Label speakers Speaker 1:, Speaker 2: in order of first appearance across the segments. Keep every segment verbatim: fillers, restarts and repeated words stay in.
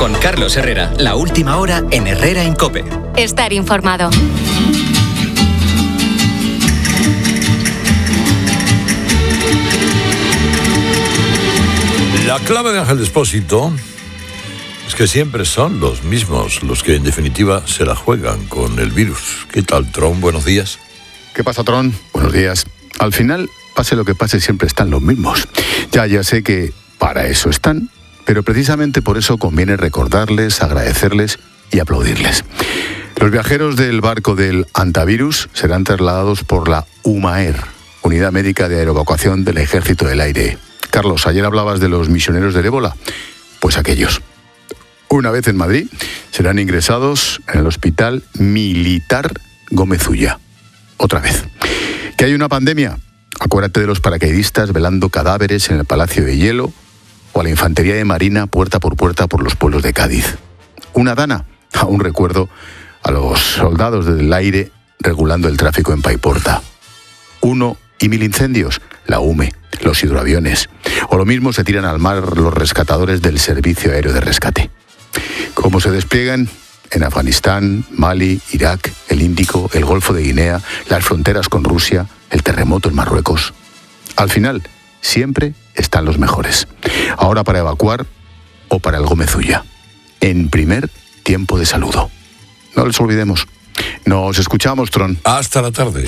Speaker 1: Con Carlos Herrera, la última hora en Herrera en COPE.
Speaker 2: Estar informado.
Speaker 3: La clave de Ángel Expósito es que siempre son los mismos los que en definitiva se la juegan con el virus. ¿Qué tal, Tron? Buenos días.
Speaker 4: ¿Qué pasa, Tron? Buenos días. Al final, pase lo que pase, siempre están los mismos. Ya, ya sé que para eso están, pero precisamente por eso conviene recordarles, agradecerles y aplaudirles. Los viajeros del barco del antivirus serán trasladados por la UMAER, Unidad Médica de Aeroevacuación del Ejército del Aire. Carlos, ayer hablabas de los misioneros del ébola. Pues aquellos. Una vez en Madrid, serán ingresados en el Hospital Militar Gómez Ulla. Otra vez. ¿Que hay una pandemia? Acuérdate de los paracaidistas velando cadáveres en el Palacio de Hielo o a la infantería de Marina puerta por puerta por los pueblos de Cádiz. Una dana, aún recuerdo a los soldados del aire regulando el tráfico en Paiporta. Uno y mil incendios, la UME, los hidroaviones. O lo mismo se tiran al mar los rescatadores del Servicio Aéreo de Rescate. Cómo se despliegan en Afganistán, Mali, Irak, el Índico, el Golfo de Guinea, las fronteras con Rusia, el terremoto en Marruecos. Al final, siempre están los mejores. Ahora para evacuar o para el Gómez Ulla. En primer tiempo de saludo. No les olvidemos. Nos escuchamos, Tron.
Speaker 3: Hasta la tarde.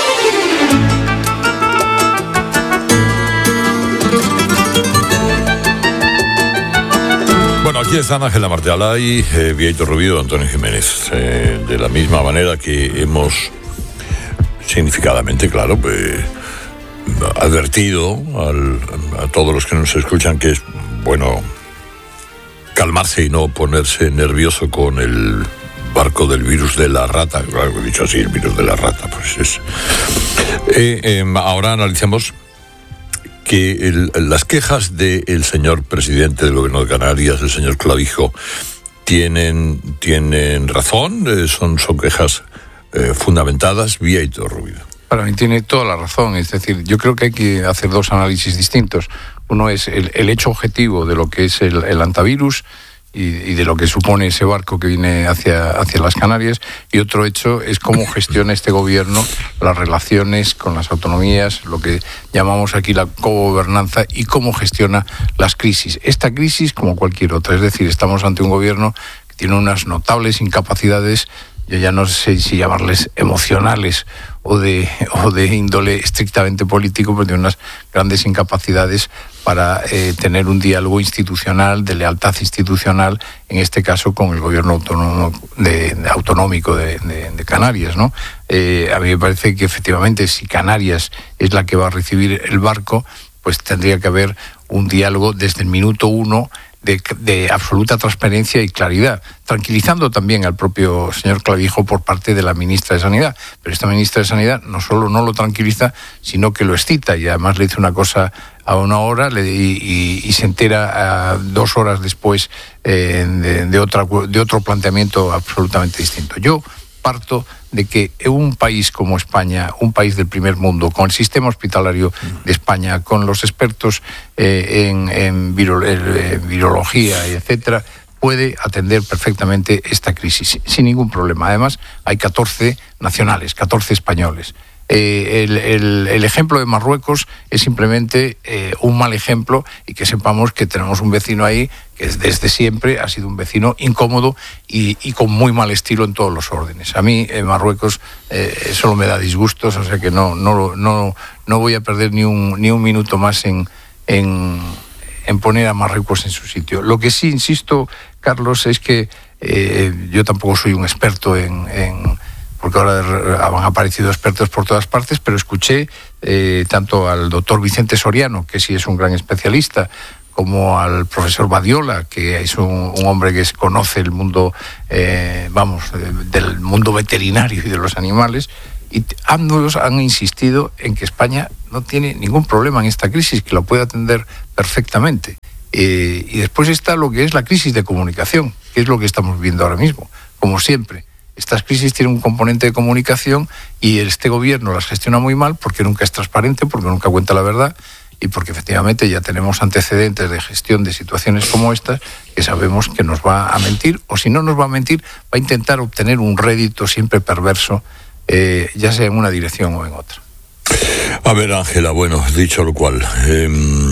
Speaker 3: Bueno, aquí están Ángela Martealay, eh, Bieito Rubido, Antonio Jiménez. Eh, de la misma manera que hemos significadamente, claro, pues, advertido al, a todos los que nos escuchan que es bueno calmarse y no ponerse nervioso con el barco del virus de la rata. Claro, he dicho así, el virus de la rata, pues es. Eh, eh, ahora analicemos que el, las quejas del señor presidente del gobierno de Canarias, el señor Clavijo, tienen, tienen razón, eh, son, son quejas eh, fundamentadas. Bieito Rubido.
Speaker 5: Para mí tiene toda la razón, es decir, yo creo que hay que hacer dos análisis distintos. Uno es el, el hecho objetivo de lo que es el, el antivirus y, y de lo que supone ese barco que viene hacia, hacia las Canarias, y otro hecho es cómo gestiona este gobierno las relaciones con las autonomías, lo que llamamos aquí la cogobernanza, y cómo gestiona las crisis. Esta crisis como cualquier otra, es decir, estamos ante un gobierno que tiene unas notables incapacidades, yo ya no sé si llamarles emocionales o de, o de índole estrictamente político, pero tiene unas grandes incapacidades para eh, tener un diálogo institucional, de lealtad institucional, en este caso con el gobierno autónomo de, de, autonómico de, de, de Canarias, ¿no? Eh, a mí me parece que efectivamente si Canarias es la que va a recibir el barco, pues tendría que haber un diálogo desde el minuto uno De, de absoluta transparencia y claridad, tranquilizando también al propio señor Clavijo por parte de la ministra de Sanidad. Pero esta ministra de Sanidad no solo no lo tranquiliza, sino que lo excita, y además le dice una cosa a una hora le, y, y, y se entera a dos horas después eh, de, de, otra, de otro planteamiento absolutamente distinto. Yo parto de que un país como España, un país del primer mundo, con el sistema hospitalario de España, con los expertos eh, en, en, viro, en virología, etcétera, puede atender perfectamente esta crisis sin ningún problema. Además, hay catorce nacionales, catorce españoles. Eh, el, el, el ejemplo de Marruecos es simplemente eh, un mal ejemplo, y que sepamos que tenemos un vecino ahí que desde siempre ha sido un vecino incómodo y, y con muy mal estilo en todos los órdenes. A mí en Marruecos eh, solo me da disgustos, o sea que no, no, no, no voy a perder ni un, ni un minuto más en, en, en poner a Marruecos en su sitio. Lo que sí insisto, Carlos, es que eh, yo tampoco soy un experto en... en porque ahora han aparecido expertos por todas partes, pero escuché eh, tanto al doctor Vicente Soriano, que sí es un gran especialista, como al profesor Badiola, que es un, un hombre que conoce el mundo, eh, vamos, del mundo veterinario y de los animales, y ambos han insistido en que España no tiene ningún problema en esta crisis, que lo puede atender perfectamente. Eh, y después está lo que es la crisis de comunicación, que es lo que estamos viendo ahora mismo, como siempre. Estas crisis tienen un componente de comunicación y este gobierno las gestiona muy mal porque nunca es transparente, porque nunca cuenta la verdad, y porque efectivamente ya tenemos antecedentes de gestión de situaciones como estas, que sabemos que nos va a mentir, o si no nos va a mentir, va a intentar obtener un rédito siempre perverso, eh, ya sea en una dirección o en otra.
Speaker 3: A ver, Ángela, bueno, dicho lo cual, eh,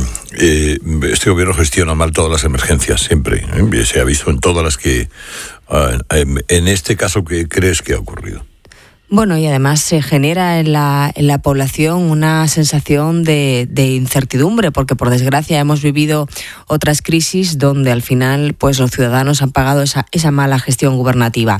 Speaker 3: eh, este gobierno gestiona mal todas las emergencias, siempre. Eh, se ha visto en todas las que... Uh, en este caso, ¿qué crees que ha ocurrido?
Speaker 2: Bueno, y además se genera en la, en la población una sensación de, de incertidumbre, porque por desgracia hemos vivido otras crisis donde al final pues los ciudadanos han pagado esa, esa mala gestión gubernativa.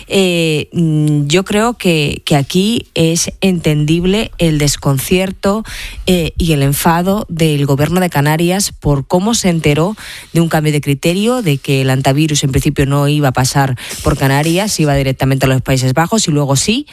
Speaker 2: Eh, yo creo que, que aquí es entendible el desconcierto eh, y el enfado del gobierno de Canarias por cómo se enteró de un cambio de criterio, de que el antivirus en principio no iba a pasar por Canarias, iba directamente a los Países Bajos y luego sí.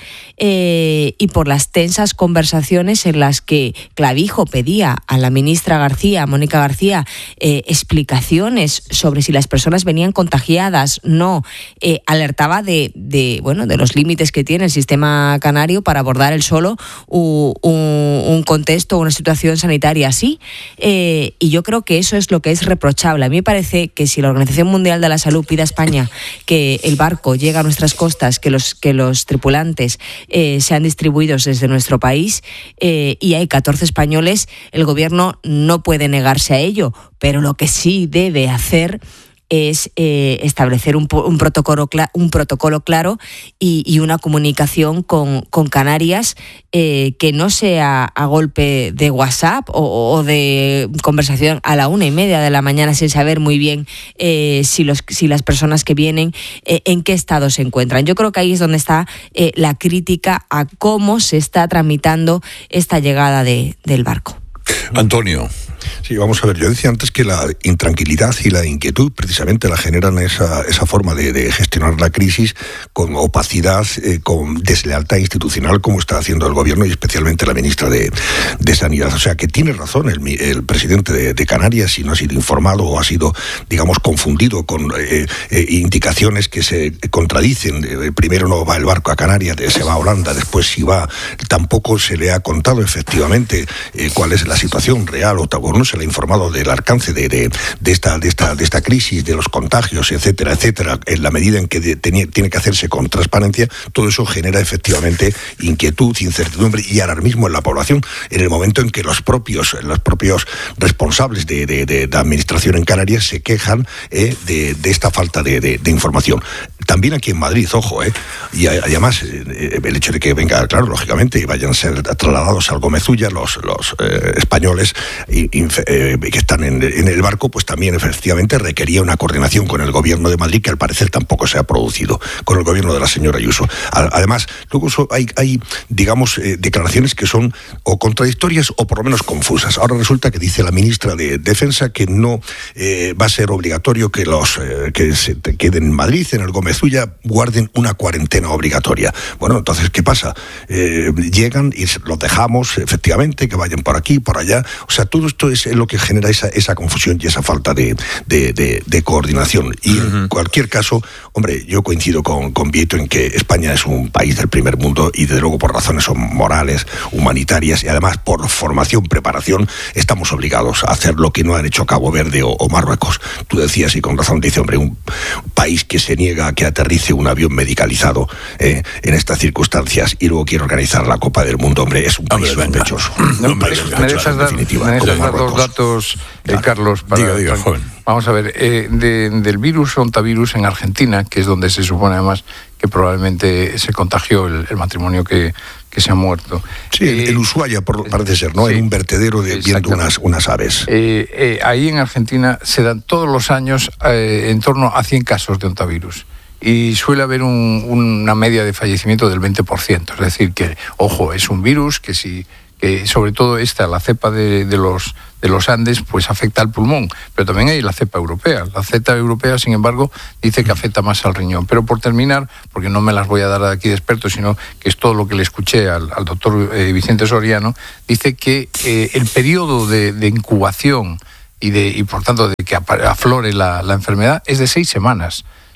Speaker 2: Eh, y por las tensas conversaciones en las que Clavijo pedía a la ministra García, Mónica García, eh, explicaciones sobre si las personas venían contagiadas, no, eh, alertaba de, de, bueno, de los límites que tiene el sistema canario para abordar el solo un, un, un contexto, una situación sanitaria así, eh, y yo creo que eso es lo que es reprochable. A mí me parece que si la Organización Mundial de la Salud pide a España que el barco llegue a nuestras costas, que los, que los tripulantes Eh, sean distribuidos desde nuestro país eh, y hay catorce españoles, el gobierno no puede negarse a ello, pero lo que sí debe hacer es eh, establecer un, un, protocolo, un protocolo claro y, y una comunicación con, con Canarias eh, que no sea a golpe de WhatsApp o, o de conversación a la una y media de la mañana sin saber muy bien eh, si, los, si las personas que vienen eh, en qué estado se encuentran. Yo creo que ahí es donde está eh, la crítica a cómo se está tramitando esta llegada de, del barco.
Speaker 3: Antonio.
Speaker 6: Sí, vamos a ver, yo decía antes que la intranquilidad y la inquietud precisamente la generan esa, esa forma de, de gestionar la crisis con opacidad, eh, con deslealtad institucional como está haciendo el gobierno y especialmente la ministra de, de Sanidad. O sea que tiene razón el, el presidente de, de Canarias, si no ha sido informado o ha sido, digamos, confundido con eh, eh, indicaciones que se contradicen. Eh, primero no va el barco a Canarias, se va a Holanda, después si va, tampoco se le ha contado efectivamente eh, cuál es la situación real o no se le ha informado del alcance de, de, de, esta, de, esta, de esta crisis, de los contagios, etcétera, etcétera, en la medida en que de, tenía, tiene que hacerse con transparencia. Todo eso genera efectivamente inquietud, incertidumbre y alarmismo en la población en el momento en que los propios, los propios responsables de, de, de, de administración en Canarias se quejan eh, de, de esta falta de, de, de información. También aquí en Madrid, ojo, eh, y además eh, el hecho de que venga, claro, lógicamente, y vayan a ser trasladados al Gómezulla los, los eh, españoles y, Eh, que están en, en el barco, pues también efectivamente requería una coordinación con el gobierno de Madrid que al parecer tampoco se ha producido con el gobierno de la señora Ayuso. Además, luego hay, hay digamos, eh, declaraciones que son o contradictorias o por lo menos confusas. Ahora resulta que dice la ministra de Defensa que no eh, va a ser obligatorio que los eh, que se queden en Madrid, en el Gómezulla, guarden una cuarentena obligatoria. Bueno, entonces, ¿qué pasa? Eh, llegan y los dejamos, efectivamente, que vayan por aquí, por allá. O sea, todo esto es lo que genera esa, esa confusión y esa falta de, de, de, de coordinación. Y uh-huh. en cualquier caso, hombre, yo coincido con, con Vieto en que España es un país del primer mundo y desde luego por razones morales, humanitarias y además por formación, preparación, estamos obligados a hacer lo que no han hecho Cabo Verde o, o Marruecos. Tú decías y con razón dice, hombre, un país que se niega a que aterrice un avión medicalizado eh, en estas circunstancias y luego quiere organizar la Copa del Mundo, hombre, es un país sospechoso.
Speaker 5: No, me dejas dar, definitiva, me dejas dar dos datos, eh, Carlos. Para,
Speaker 3: diga, diga, joven.
Speaker 5: Vamos a ver, eh, de, del virus ontavirus en Argentina, que es donde se supone además que probablemente se contagió el, el matrimonio que, que se ha muerto.
Speaker 6: Sí, eh, el Ushuaia por, parece ser, ¿no? Sí, en un vertedero de viendo unas, unas aves.
Speaker 5: Eh, eh, ahí en Argentina se dan todos los años eh, en torno a cien casos de ontavirus. Y suele haber un, una media de fallecimiento del veinte por ciento. Es decir, que, ojo, es un virus que si... que sobre todo esta, la cepa de, de, los, de los Andes, pues afecta al pulmón, pero también hay la cepa europea. La cepa europea, sin embargo, dice que afecta más al riñón. Pero por terminar, porque no me las voy a dar aquí de experto, sino que es todo lo que le escuché al, al doctor eh, Vicente Soriano, dice que eh, el periodo de, de incubación y, de, y por tanto de que aflore la, la enfermedad es de seis semanas.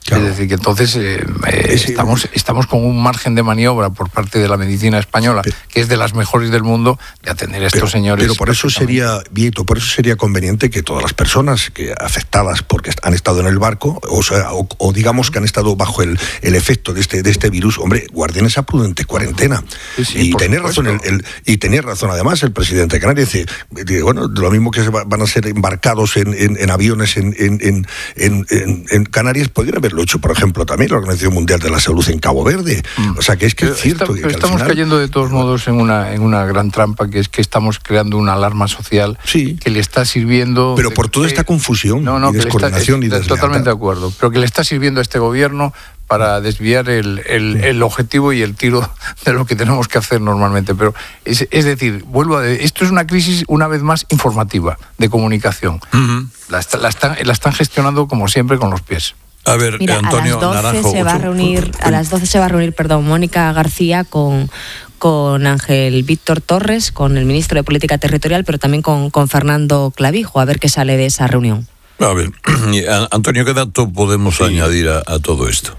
Speaker 5: Claro. Es decir, que entonces eh, eh, estamos, estamos con un margen de maniobra por parte de la medicina española, pero, que es de las mejores del mundo, de atender a estos
Speaker 6: pero,
Speaker 5: señores.
Speaker 6: Pero por eso sería, Vieto, por eso sería conveniente que todas las personas que afectadas porque han estado en el barco, o sea, o, o digamos que han estado bajo el, el efecto de este, de este virus, hombre, guarden esa prudente cuarentena. Sí, sí, y tener razón el, el, y tener razón además el presidente de Canarias, dice, dice, bueno, lo mismo que van a ser embarcados en, en, en aviones en, en, en, en, en, en Canarias, podrían haberlo hecho, por ejemplo, también la Organización Mundial de la Salud en Cabo Verde. Mm. O sea, que es que es cierto
Speaker 5: Está,
Speaker 6: que, que
Speaker 5: estamos
Speaker 6: final...
Speaker 5: cayendo de todos modos en una, en una gran trampa, que es que estamos creando una alarma social
Speaker 6: sí.
Speaker 5: que le está sirviendo...
Speaker 6: Pero por toda
Speaker 5: que,
Speaker 6: esta confusión
Speaker 5: no, no,
Speaker 6: y descoordinación
Speaker 5: está,
Speaker 6: y deslealtad.
Speaker 5: Totalmente de acuerdo, pero que le está sirviendo a este gobierno para desviar el, el, el objetivo y el tiro de lo que tenemos que hacer normalmente. Pero es, es decir, vuelvo a esto es una crisis una vez más informativa, de comunicación. Uh-huh. La, la, están, la están gestionando como siempre con los pies.
Speaker 3: A ver,
Speaker 2: Mira,
Speaker 3: Antonio
Speaker 2: a las doce
Speaker 3: Naranjo,
Speaker 2: se va a reunir, a las doce se va a reunir, perdón, Mónica García con con Ángel Víctor Torres, con el ministro de Política Territorial, pero también con, con Fernando Clavijo, a ver qué sale de esa reunión.
Speaker 3: A ver, Antonio, ¿qué dato podemos sí. añadir a, a todo esto?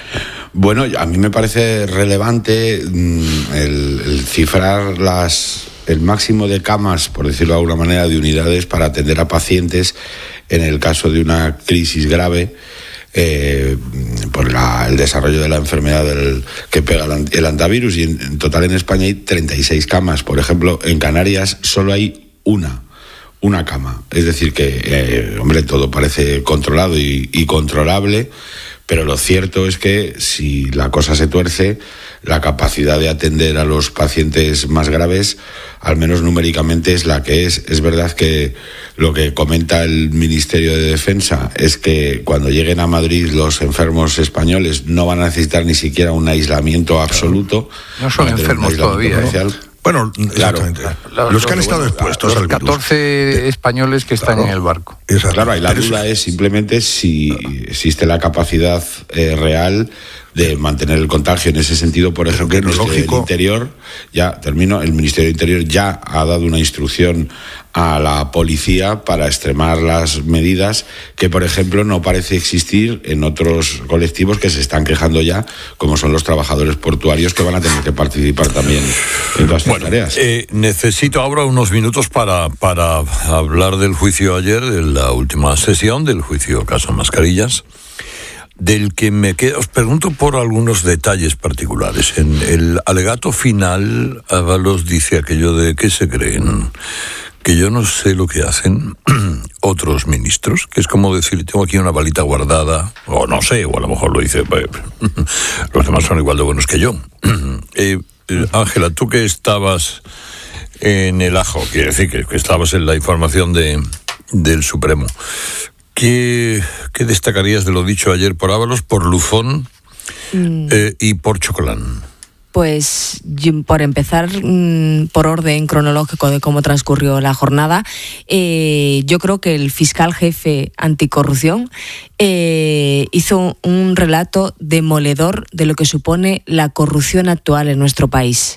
Speaker 7: Bueno, a mí me parece relevante mmm, el, el cifrar las el máximo de camas, por decirlo de alguna manera, de unidades para atender a pacientes en el caso de una crisis grave. Eh, por la, el desarrollo de la enfermedad del, que pega el, el antivirus, y en, en total en España hay treinta y seis camas. Por ejemplo, en Canarias solo hay una, una cama. Es decir que, eh, hombre, todo parece controlado y, y controlable, pero lo cierto es que si la cosa se tuerce, la capacidad de atender a los pacientes más graves, al menos numéricamente, es la que es. Es verdad que lo que comenta el Ministerio de Defensa es que cuando lleguen a Madrid los enfermos españoles no van a necesitar ni siquiera un aislamiento absoluto.
Speaker 5: No son enfermos todavía, ¿eh?
Speaker 6: Bueno, exactamente. Claro, los que han estado expuestos
Speaker 5: los catorce españoles que están claro, en el barco.
Speaker 7: Claro, y la duda es simplemente si existe la capacidad eh, real de mantener el contagio. En ese sentido, por ejemplo, el Ministerio del Interior, ya termino, el Ministerio del Interior ya ha dado una instrucción a la policía para extremar las medidas que, por ejemplo, no parece existir en otros colectivos que se están quejando ya, como son los trabajadores portuarios, que van a tener que participar también en todas estas
Speaker 3: bueno,
Speaker 7: tareas.
Speaker 3: Eh, necesito ahora unos minutos para, para hablar del juicio ayer, de la última sesión del juicio Caso Mascarillas, del que me queda. Os pregunto por algunos detalles particulares. En el alegato final, Ábalos dice aquello de que se creen que yo no sé lo que hacen otros ministros, que es como decir, tengo aquí una balita guardada, o no sé, o a lo mejor lo dice, los demás son igual de buenos que yo. eh, eh, Ángela, tú que estabas en el ajo, quiere decir que, que estabas en la información de, del Supremo, ¿Qué, ¿Qué destacarías de lo dicho ayer por Ábalos, por Luzón mm. eh, y por Choclán?
Speaker 2: Pues por empezar, por orden cronológico de cómo transcurrió la jornada, eh, yo creo que el fiscal jefe anticorrupción eh, hizo un relato demoledor de lo que supone la corrupción actual en nuestro país.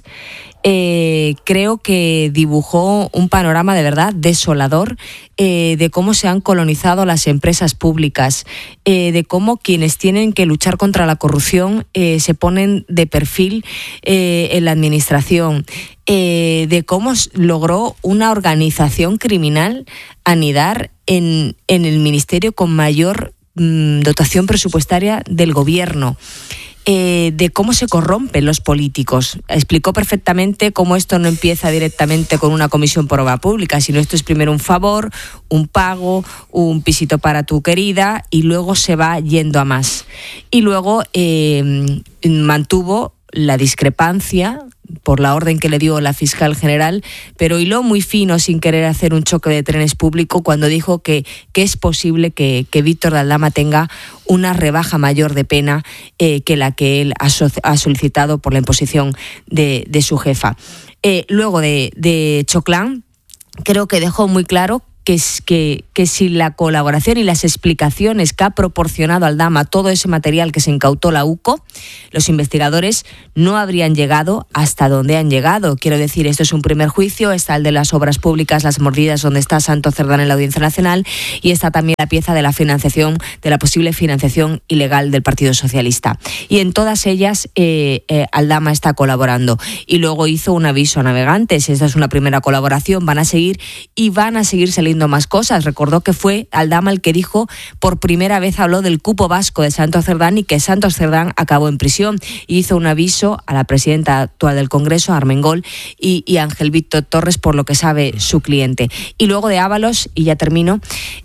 Speaker 2: Eh, creo que dibujó un panorama de verdad desolador eh, de cómo se han colonizado las empresas públicas, eh, de cómo quienes tienen que luchar contra la corrupción eh, se ponen de perfil eh, en la administración, eh, de cómo logró una organización criminal anidar en, en el ministerio con mayor mm, dotación presupuestaria del gobierno. Eh, de cómo se corrompen los políticos. Explicó perfectamente cómo esto no empieza directamente con una comisión por obra pública, sino esto es primero un favor, un pago, un pisito para tu querida, y luego se va yendo a más. Y luego eh, mantuvo la discrepancia por la orden que le dio la fiscal general, pero hiló muy fino sin querer hacer un choque de trenes público cuando dijo que, que es posible que, que Víctor de Aldama tenga una rebaja mayor de pena eh, que la que él ha, so, ha solicitado por la imposición de, de su jefa. Eh, luego de, de Choclán, creo que dejó muy claro que, que, que sin la colaboración y las explicaciones que ha proporcionado Aldama, todo ese material que se incautó la U C O, los investigadores no habrían llegado hasta donde han llegado. Quiero decir, esto es un primer juicio, está el de las obras públicas, las mordidas, donde está Santos Cerdán en la Audiencia Nacional, y está también la pieza de la financiación, de la posible financiación ilegal del Partido Socialista. Y en todas ellas eh, eh, Aldama está colaborando. Y luego hizo un aviso a navegantes. Esta es una primera colaboración, van a seguir y van a seguir saliendo más cosas. Recordó que fue Aldama el que dijo, por primera vez habló del cupo vasco de Santos Cerdán y que Santos Cerdán acabó en prisión. Y hizo un aviso a la presidenta actual del Congreso, Armengol, y, y Ángel Víctor Torres, por lo que sabe su cliente. Y luego de Ábalos, y ya termino,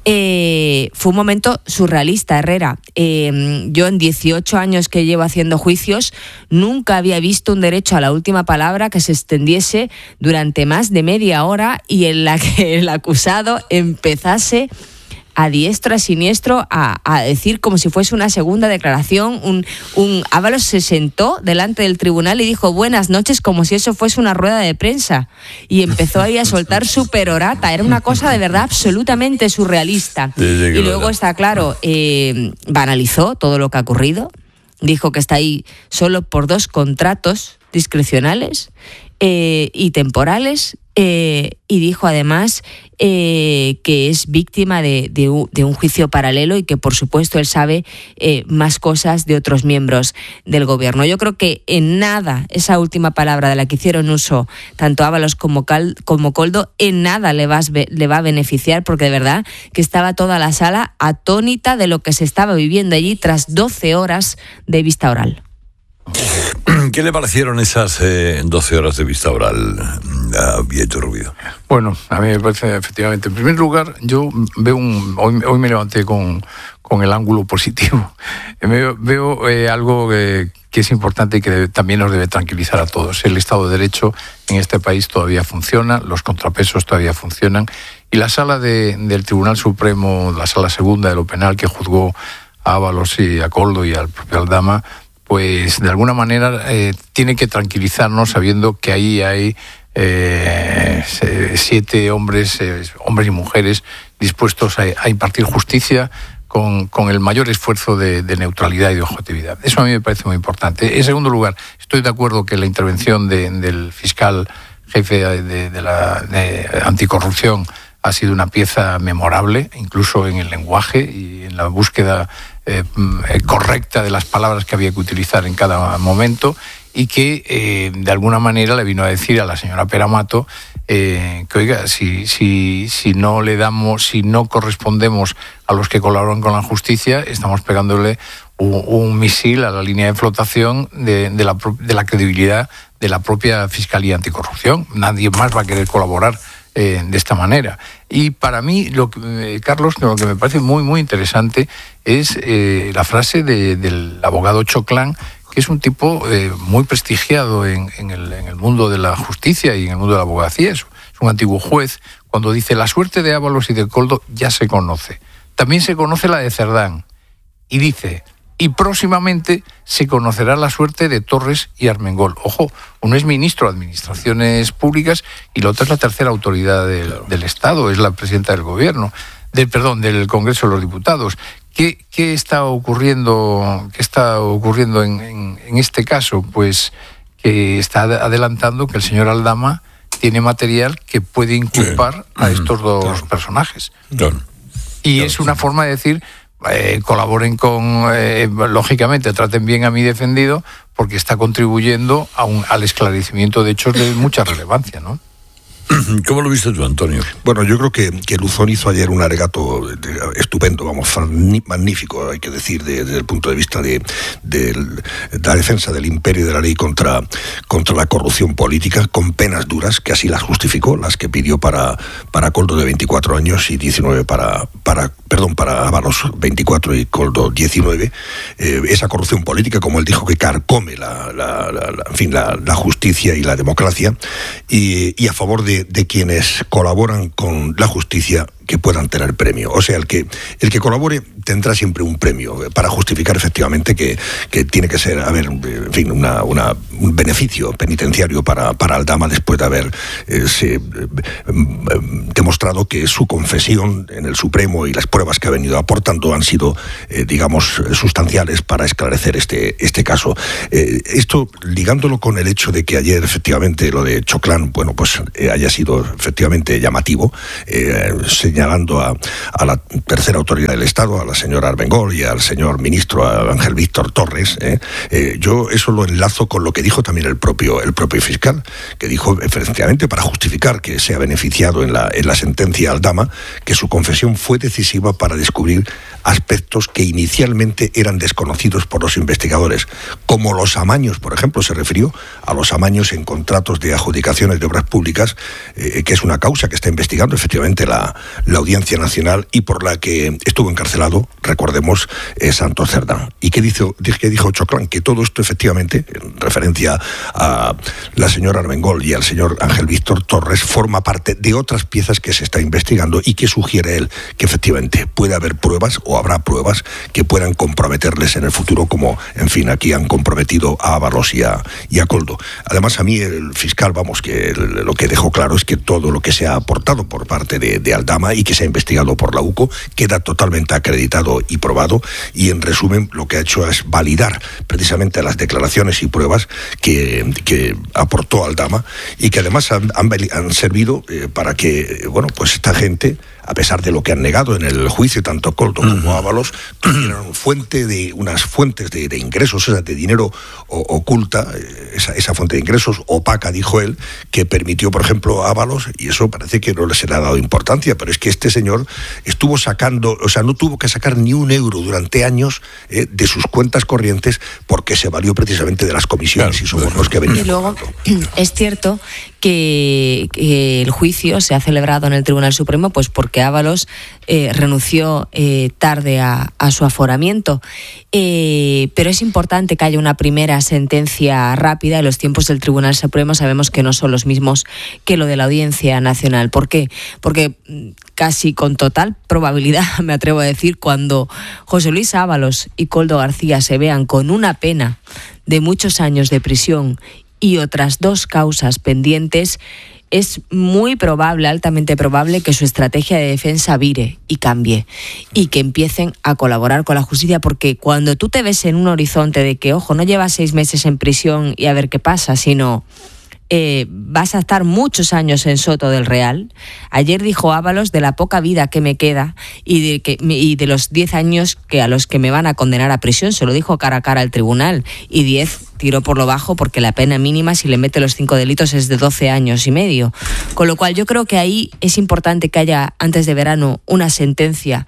Speaker 2: eh, fue un momento surrealista, Herrera. Eh, yo en dieciocho años que llevo haciendo juicios, nunca había visto un derecho a la última palabra que se extendiese durante más de media hora y en la que el acusado empezase a diestro, a siniestro, a, a decir como si fuese una segunda declaración. Un, un Ábalos se sentó delante del tribunal y dijo buenas noches como si eso fuese una rueda de prensa. Y empezó ahí a soltar su perorata. Era una cosa de verdad absolutamente surrealista. Y luego está claro, eh, banalizó todo lo que ha ocurrido. Dijo que está ahí solo por dos contratos discrecionales eh, y temporales. Eh, y dijo además eh, que es víctima de, de, un, de un juicio paralelo y que por supuesto él sabe eh, más cosas de otros miembros del gobierno. Yo creo que en nada esa última palabra de la que hicieron uso tanto Ábalos como, Cal, como Koldo, en nada le, vas, le va a beneficiar, porque de verdad que estaba toda la sala atónita de lo que se estaba viviendo allí tras doce horas de vista oral.
Speaker 3: ¿Qué le parecieron esas eh, doce horas de vista oral a Bieito Rubio?
Speaker 5: Bueno, a mí me parece efectivamente. En primer lugar, yo veo un. Hoy, hoy me levanté con, con el ángulo positivo. Veo, veo eh, algo que, que es importante y que debe, también nos debe tranquilizar a todos. El Estado de Derecho en este país todavía funciona, los contrapesos todavía funcionan, y la sala de, del Tribunal Supremo, la sala segunda de lo penal, que juzgó a Ábalos y a Koldo y al propio Aldama, pues de alguna manera eh, tiene que tranquilizarnos sabiendo que ahí hay eh, siete hombres, eh, hombres y mujeres dispuestos a, a impartir justicia con, con el mayor esfuerzo de, de neutralidad y de objetividad. Eso a mí me parece muy importante. En segundo lugar, estoy de acuerdo que la intervención de, del fiscal jefe de, de la de anticorrupción ha sido una pieza memorable, incluso en el lenguaje y en la búsqueda eh, correcta de las palabras que había que utilizar en cada momento, y que eh, de alguna manera le vino a decir a la señora Peramato eh, que oiga, si, si, si no le damos, si no correspondemos a los que colaboran con la justicia, estamos pegándole un, un misil a la línea de flotación de, de, la, de la credibilidad de la propia Fiscalía Anticorrupción. Nadie más va a querer colaborar Eh, de esta manera. Y para mí, lo que, eh, Carlos, lo que me parece muy, muy interesante es eh, la frase de, del abogado Choclán, que es un tipo eh, muy prestigiado en, en, el, en el mundo de la justicia y en el mundo de la abogacía. Es, es un antiguo juez, cuando dice: la suerte de Ábalos y de Koldo ya se conoce. También se conoce la de Cerdán. Y dice: y próximamente se conocerá la suerte de Torres y Armengol. Ojo, uno es ministro de Administraciones Públicas y la otra es la tercera autoridad del, claro. del Estado, es la presidenta del Gobierno, del perdón, del Congreso de los Diputados. ¿Qué, qué está ocurriendo, qué está ocurriendo en, en, en este caso? Pues que está adelantando que el señor Aldama tiene material que puede inculpar sí. a estos dos claro. personajes.
Speaker 3: Claro.
Speaker 5: Y
Speaker 3: claro,
Speaker 5: es una
Speaker 3: sí.
Speaker 5: forma de decir... Eh, colaboren con, eh, lógicamente, traten bien a mi defendido, porque está contribuyendo a un, al esclarecimiento de hechos de mucha relevancia, ¿no?
Speaker 3: ¿Cómo lo viste tú, Antonio?
Speaker 6: Bueno, yo creo que, que Luzón hizo ayer un alegato de, estupendo, vamos, magnífico, hay que decir, de, desde el punto de vista de, de, de la defensa del imperio y de la ley contra, contra la corrupción política, con penas duras, que así las justificó, las que pidió para, para Koldo de veinticuatro años y diecinueve para, para perdón, para Ábalos veinticuatro y Koldo diecinueve. Eh, esa corrupción política, como él dijo, que carcome la, la, la, la, en fin, la, la justicia y la democracia, y, y a favor de de quienes colaboran con la justicia que puedan tener premio. O sea, el que, el que colabore tendrá siempre un premio para justificar efectivamente que, que tiene que ser, a ver, en fin, una, una, un beneficio penitenciario para, para Aldama después de haber eh, se, eh, demostrado que su confesión en el Supremo y las pruebas que ha venido aportando han sido, eh, digamos, sustanciales para esclarecer este, este caso. Eh, esto, ligándolo con el hecho de que ayer efectivamente lo de Choclán, bueno, pues eh, haya sido efectivamente llamativo, eh, señalando a, a la tercera autoridad del Estado, a la señora Armengol y al señor ministro a Ángel Víctor Torres, eh, eh, yo eso lo enlazo con lo que dijo también el propio, el propio fiscal, que dijo efectivamente, para justificar que se ha beneficiado en la, en la sentencia Aldama, que su confesión fue decisiva para descubrir aspectos que inicialmente eran desconocidos por los investigadores, como los amaños, por ejemplo, se refirió a los amaños en contratos de adjudicaciones de obras públicas, eh, que es una causa que está investigando efectivamente la, la Audiencia Nacional y por la que estuvo encarcelado, recordemos, eh, Santos Cerdán. ¿Y qué dijo, qué dijo Choclán? Que todo esto efectivamente, en referencia a la señora Armengol y al señor Ángel Víctor Torres, forma parte de otras piezas que se está investigando y que sugiere él que efectivamente puede haber pruebas o habrá pruebas que puedan comprometerles en el futuro, como, en fin, aquí han comprometido a Ábalos y a, y a Koldo. Además, a mí el fiscal, vamos, que el, lo que dejó claro es que todo lo que se ha aportado por parte de, de Aldama y que se ha investigado por la U C O queda totalmente acreditado y probado, y en resumen lo que ha hecho es validar precisamente las declaraciones y pruebas que, que aportó Aldama y que además han, han, han servido eh, para que, bueno, pues esta gente, a pesar de lo que han negado en el juicio, tanto Koldo como Ábalos, tuvieron fuente de, unas fuentes de, de ingresos, o sea, de dinero o, oculta, esa, esa fuente de ingresos opaca, dijo él, que permitió, por ejemplo, a Ábalos, y eso parece que no se le ha dado importancia, pero es que este señor estuvo sacando, o sea, no tuvo que sacar ni un euro durante años eh, de sus cuentas corrientes porque se valió precisamente de las comisiones, claro, y sobornos que venían.
Speaker 2: Y luego, es cierto que, que el juicio se ha celebrado en el Tribunal Supremo pues porque Ábalos eh, renunció eh, tarde a, a su aforamiento, eh, pero es importante que haya una primera sentencia rápida. En los tiempos del Tribunal Supremo sabemos que no son los mismos que lo de la Audiencia Nacional. ¿Por qué? Porque casi con total probabilidad, me atrevo a decir, cuando José Luis Ábalos y Koldo García se vean con una pena de muchos años de prisión y otras dos causas pendientes, es muy probable, altamente probable, que su estrategia de defensa vire y cambie y que empiecen a colaborar con la justicia, porque cuando tú te ves en un horizonte de que, ojo, no llevas seis meses en prisión y a ver qué pasa, sino eh, vas a estar muchos años en Soto del Real. Ayer dijo Ábalos, de la poca vida que me queda y de, que, y de los diez años que a los que me van a condenar a prisión, se lo dijo cara a cara al tribunal, y diez tiró por lo bajo porque la pena mínima, si le mete los cinco delitos, es de doce años y medio. Con lo cual yo creo que ahí es importante que haya antes de verano una sentencia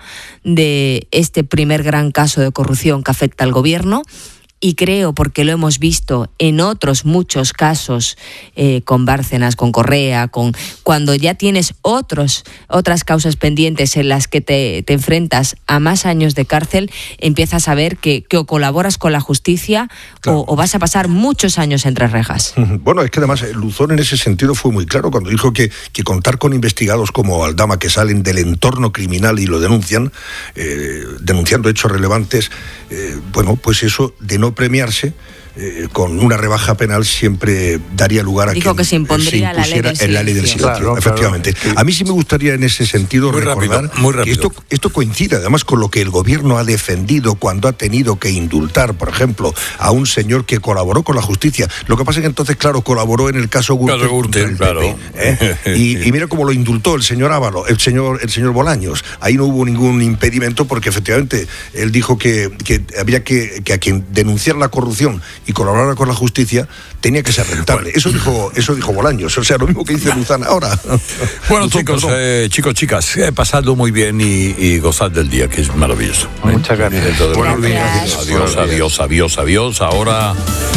Speaker 2: de este primer gran caso de corrupción que afecta al gobierno. Y creo, porque lo hemos visto en otros muchos casos, eh, con Bárcenas, con Correa, con cuando ya tienes otros otras causas pendientes en las que te, te enfrentas a más años de cárcel, empiezas a ver que, que o colaboras con la justicia, claro, o, o vas a pasar muchos años entre rejas.
Speaker 6: Bueno, es que además Luzón en ese sentido fue muy claro cuando dijo que, que contar con investigados como Aldama, que salen del entorno criminal y lo denuncian, eh, denunciando hechos relevantes, eh, bueno, pues eso de no premiarse eh, con una rebaja penal siempre daría lugar a
Speaker 2: Dijo
Speaker 6: que,
Speaker 2: que se impondría
Speaker 6: se impusiera
Speaker 2: la ley del
Speaker 6: en la ley del silencio,
Speaker 5: claro,
Speaker 6: efectivamente.
Speaker 5: Claro.
Speaker 6: A mí sí me gustaría en ese sentido
Speaker 3: muy
Speaker 6: recordar
Speaker 3: rápido, muy rápido.
Speaker 6: que esto, esto coincide además con lo que el gobierno ha defendido cuando ha tenido que indultar, por ejemplo, a un señor que colaboró con la justicia. Lo que pasa es que entonces, claro, colaboró en el caso Gürtel,
Speaker 3: Caso Gürtel, claro.
Speaker 6: P P, ¿eh? y, y mira cómo lo indultó el señor Ábalos, el señor, el señor Bolaños. Ahí no hubo ningún impedimento porque efectivamente él dijo que, que había que, que a quien denunciara la corrupción y colaborara con la justicia tenía que ser rentable. Bueno. Eso dijo, eso dijo Bolaños. O sea, lo mismo que dice Luzán ahora.
Speaker 3: Bueno,
Speaker 6: Luzón,
Speaker 3: chicos, eh, chicos, chicas, he pasado muy bien y, y gozad del día, que es maravilloso.
Speaker 5: Muchas gracias.
Speaker 3: Buenos días. Adiós, adiós, adiós, adiós. Ahora,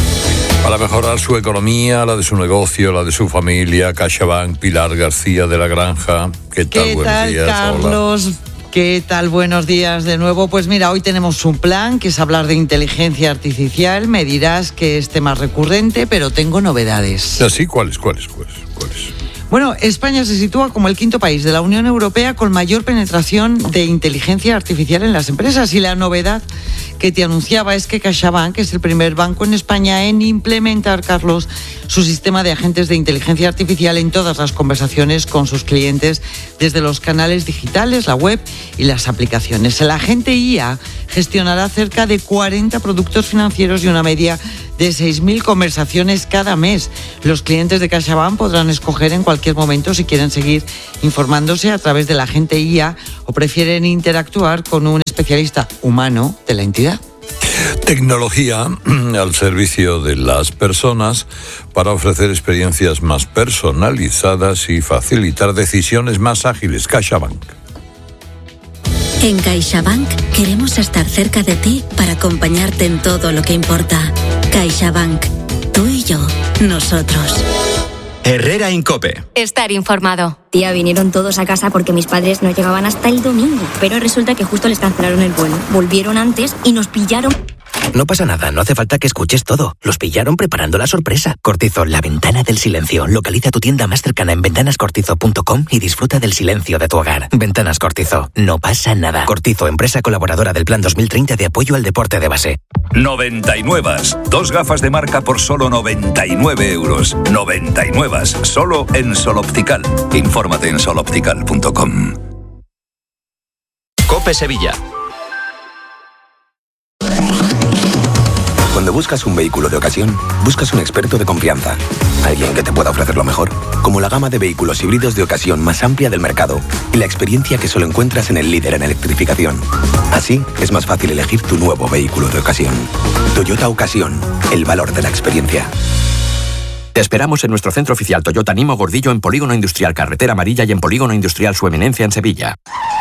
Speaker 3: para mejorar su economía, la de su negocio, la de su familia, CaixaBank, Pilar García de la Granja. ¿Qué tal?
Speaker 8: ¿Qué
Speaker 3: Buenos
Speaker 8: tal,
Speaker 3: días.
Speaker 8: Carlos?
Speaker 3: Hola.
Speaker 8: ¿Qué tal? Buenos días de nuevo. Pues mira, hoy tenemos un plan que es hablar de inteligencia artificial. Me dirás que es tema recurrente, pero tengo novedades.
Speaker 3: ¿Sí? ¿Cuáles, cuáles, cuáles, cuáles?
Speaker 8: Bueno, España se sitúa como el quinto país de la Unión Europea con mayor penetración de inteligencia artificial en las empresas. Y la novedad que te anunciaba es que CaixaBank es el primer banco en España en implementar, Carlos, su sistema de agentes de inteligencia artificial en todas las conversaciones con sus clientes, desde los canales digitales, la web y las aplicaciones. El agente I A gestionará cerca de cuarenta productos financieros y una media de seis mil conversaciones cada mes. Los clientes de CaixaBank podrán escoger en cualquier momento si quieren seguir informándose a través del agente I A o prefieren interactuar con un especialista humano de la entidad.
Speaker 3: Tecnología al servicio de las personas para ofrecer experiencias más personalizadas y facilitar decisiones más ágiles. CaixaBank.
Speaker 9: En CaixaBank queremos estar cerca de ti para acompañarte en todo lo que importa. CaixaBank. Tú y yo. Nosotros.
Speaker 1: Herrera Incope.
Speaker 10: Estar informado.
Speaker 11: Tía, vinieron todos a casa porque mis padres no llegaban hasta el domingo. Pero resulta que justo les cancelaron el vuelo. Volvieron antes y nos pillaron.
Speaker 12: No pasa nada, no hace falta que escuches todo. Los pillaron preparando la sorpresa. Cortizo, la ventana del silencio. Localiza tu tienda más cercana en ventanas cortizo punto com y disfruta del silencio de tu hogar. Ventanas Cortizo, no pasa nada. Cortizo, empresa colaboradora del Plan dos mil treinta de apoyo al deporte de base.
Speaker 13: noventa y nueve. Dos gafas de marca por solo noventa y nueve euros. noventa y nueve. Solo en Sol Optical. Infórmate en sol optical punto com.
Speaker 1: Cope Sevilla.
Speaker 14: Cuando buscas un vehículo de ocasión, buscas un experto de confianza. Alguien que te pueda ofrecer lo mejor, como la gama de vehículos híbridos de ocasión más amplia del mercado y la experiencia que solo encuentras en el líder en electrificación. Así, es más fácil elegir tu nuevo vehículo de ocasión. Toyota Ocasión, el valor de la experiencia.
Speaker 15: Te esperamos en nuestro centro oficial Toyota Nimo Gordillo en Polígono Industrial Carretera Amarilla y en Polígono Industrial Su Eminencia en Sevilla.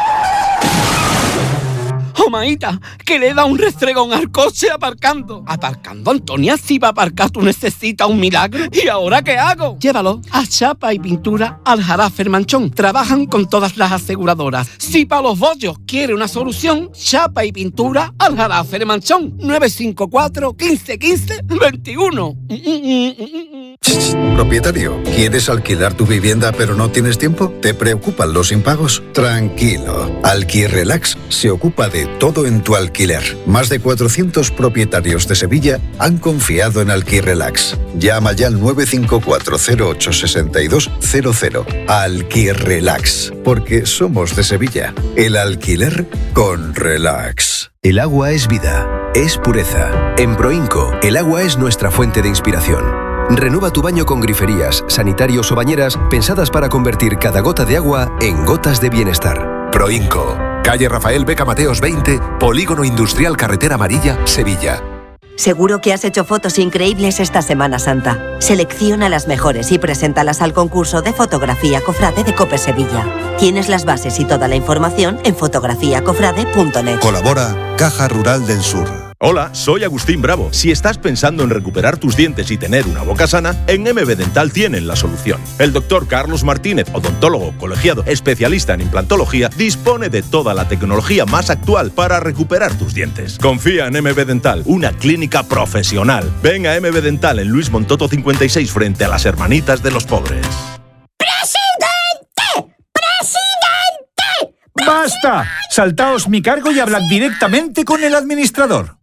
Speaker 16: ¡Oh, maíta! Que le da un restregón al coche aparcando. Aparcando, Antonia, si va a aparcar tú necesitas un milagro. ¿Y ahora qué hago? Llévalo a Chapa y Pintura Aljarafe Manchón. Trabajan con todas las aseguradoras. Si para los bollos quiere una solución, Chapa y Pintura Aljarafe Manchón. nueve cinco cuatro, quince, quince, veintiuno.
Speaker 17: Propietario, ¿quieres alquilar tu vivienda pero no tienes tiempo? ¿Te preocupan los impagos? Tranquilo. Alquirrelax se ocupa de todo en tu alquiler. Más de cuatrocientos propietarios de Sevilla han confiado en Alquirrelax. Llama ya al nueve cinco cuatro cero ocho seis dos cero cero. Alquirrelax, porque somos de Sevilla. El alquiler con relax.
Speaker 18: El agua es vida, es pureza. En Proinco, el agua es nuestra fuente de inspiración. Renueva tu baño con griferías, sanitarios o bañeras pensadas para convertir cada gota de agua en gotas de bienestar.
Speaker 19: Proinco, calle Rafael Beca Mateos veinte, Polígono Industrial Carretera Amarilla, Sevilla.
Speaker 20: Seguro que has hecho fotos increíbles esta Semana Santa. Selecciona las mejores y preséntalas al concurso de fotografía Cofrade de Cope Sevilla. Tienes las bases y toda la información en fotografía cofrade punto net.
Speaker 21: Colabora Caja Rural del Sur.
Speaker 22: Hola, soy Agustín Bravo. Si estás pensando en recuperar tus dientes y tener una boca sana, en M B Dental tienen la solución. El doctor Carlos Martínez, odontólogo colegiado especialista en implantología, dispone de toda la tecnología más actual para recuperar tus dientes. Confía en M B Dental, una clínica profesional. Ven a M B Dental en Luis Montoto cincuenta y seis frente a las Hermanitas de los Pobres.
Speaker 23: ¡Presidente! ¡Presidente! ¡Basta! Saltaos mi cargo y hablad directamente con el administrador.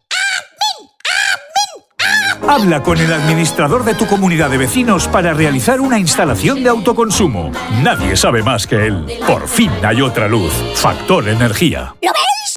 Speaker 23: Habla con el administrador de tu comunidad de vecinos para realizar una instalación de autoconsumo. Nadie sabe más que él. Por fin hay otra luz. Factor Energía. ¿Lo veis?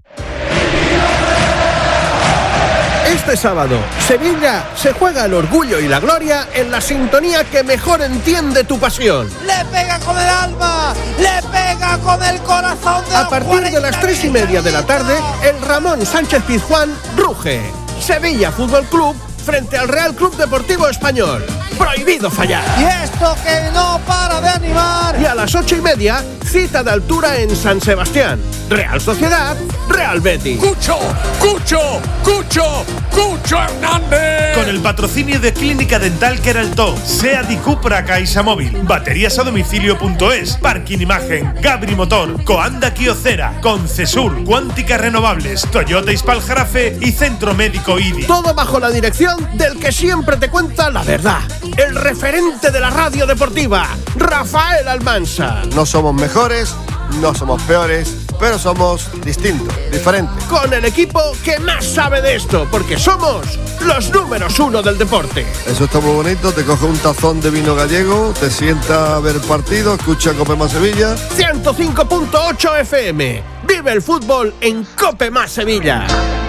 Speaker 24: Este sábado, Sevilla se juega el orgullo y la gloria en la sintonía que mejor entiende tu pasión.
Speaker 25: ¡Le pega con el alma! ¡Le pega con el corazón! De
Speaker 24: A partir de las tres y media de la tarde, el Ramón Sánchez Pizjuán ruge. Sevilla Fútbol Club frente al Real Club Deportivo Español. Prohibido fallar.
Speaker 25: Y esto que no para de animar.
Speaker 24: Y a las ocho y media, cita de altura en San Sebastián. Real Sociedad, Real Betis.
Speaker 23: ¡Cucho! ¡Cucho! ¡Cucho! ¡Cucho Hernández!
Speaker 24: Con
Speaker 2: el patrocinio de Clínica Dental Queraltó, SEAT y Cupra Caixa Móvil, Baterías a Domicilio punto es, Parking Imagen, Gabri Motor, Coanda Kiocera, Concesur, Cuántica Renovables, Toyota Ispaljarafe y Centro Médico I D I.
Speaker 24: Todo bajo la dirección del que siempre te cuenta la verdad, el referente de la radio deportiva, Rafael Almansa.
Speaker 4: No somos mejores, no somos peores, pero somos distintos, diferentes.
Speaker 24: Con el equipo que más sabe de esto, porque somos los números uno del deporte.
Speaker 4: Eso está muy bonito, te coge un tazón de vino gallego, te sienta a ver partido, escucha Cope Más Sevilla.
Speaker 24: ciento cinco punto ocho F M. Vive el fútbol en Cope Más Sevilla.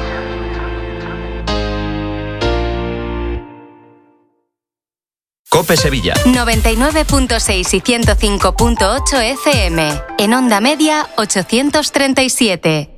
Speaker 1: Cope Sevilla.
Speaker 6: noventa y nueve punto seis y ciento cinco punto ocho F M. En onda media, ochocientos treinta y siete.